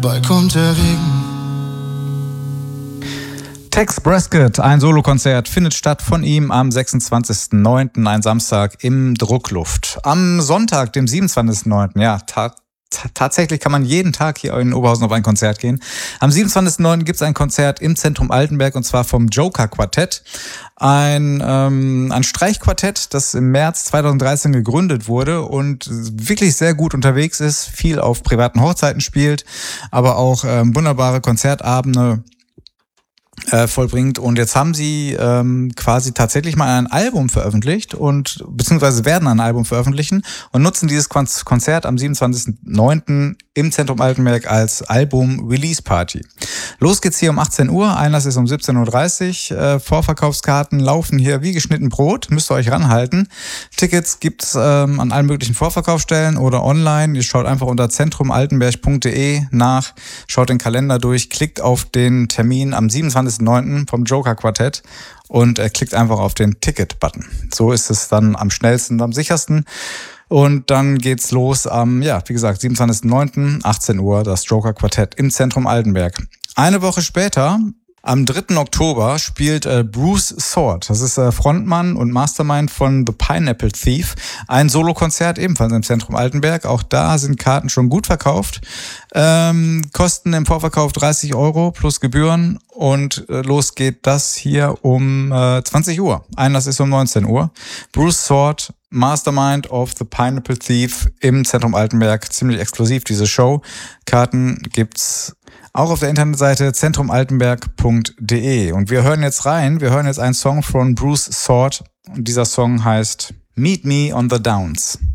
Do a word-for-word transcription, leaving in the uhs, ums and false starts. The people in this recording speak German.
bald kommt der Regen. Tex Brescott, ein Solokonzert, findet statt von ihm am sechsundzwanzigsten neunten, ein Samstag im Druckluft. Am Sonntag, dem siebenundzwanzigsten neunten, ja, ta- t- tatsächlich kann man jeden Tag hier in Oberhausen auf ein Konzert gehen. Am siebenundzwanzigsten neunten gibt es ein Konzert im Zentrum Altenberg und zwar vom Joker Quartett. Ein, ähm, ein Streichquartett, das im März zweitausenddreizehn gegründet wurde und wirklich sehr gut unterwegs ist, viel auf privaten Hochzeiten spielt, aber auch ähm, wunderbare Konzertabende Äh, vollbringt. Und jetzt haben sie ähm, quasi tatsächlich mal ein Album veröffentlicht und beziehungsweise werden ein Album veröffentlichen und nutzen dieses Kon- Konzert am siebenundzwanzigsten neunten im Zentrum Altenberg als Album-Release-Party. Los geht's hier um achtzehn Uhr, Einlass ist um siebzehn Uhr dreißig. Äh, Vorverkaufskarten laufen hier wie geschnitten Brot, müsst ihr euch ranhalten. Tickets gibt's ähm, an allen möglichen Vorverkaufsstellen oder online. Ihr schaut einfach unter zentrumaltenberg punkt de nach, schaut den Kalender durch, klickt auf den Termin am siebenundzwanzigsten neunten vom Joker Quartett und äh, klickt einfach auf den Ticket-Button. So ist es dann am schnellsten, am sichersten. Und dann geht's los am, ja, wie gesagt, siebenundzwanzigsten neunten, achtzehn Uhr, das Joker Quartett im Zentrum Altenberg. Eine Woche später, am dritten Oktober, spielt äh, Bruce Sword. Das ist äh, Frontmann und Mastermind von The Pineapple Thief. Ein Solokonzert ebenfalls im Zentrum Altenberg. Auch da sind Karten schon gut verkauft. Ähm, kosten im Vorverkauf dreißig Euro plus Gebühren. Und äh, los geht das hier um äh, zwanzig Uhr. Einlass ist um neunzehn Uhr. Bruce Sword, Mastermind of The Pineapple Thief im Zentrum Altenberg. Ziemlich exklusiv, diese Show. Karten gibt's auch auf der Internetseite zentrumaltenberg punkt de. Und wir hören jetzt rein, wir hören jetzt einen Song von Bruce Sword. Und dieser Song heißt Meet Me on the Downs.